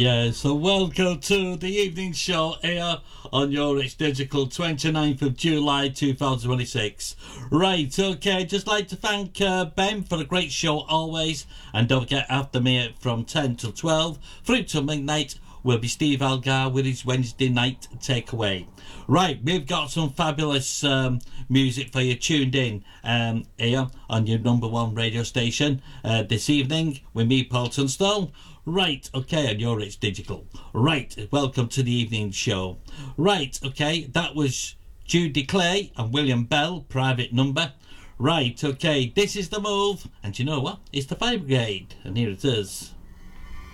Yeah, so welcome to the evening show here on your Rich Digital, 29th of July 2026. Right, okay, just like to thank Ben for a great show always, and don't forget, after me from 10 till 12 through to midnight will be Steve Algar with his Wednesday night takeaway. Right, we've got some fabulous music for you tuned in here on your number one radio station this evening with me, Paul Tunstall. Right, okay, and you're Rich Digital. Right, welcome to the evening show. Right, okay, that was Judy Clay and William Bell, Private Number. Right, okay, this is The Move, and you know what? It's the Fire Brigade, and here it is.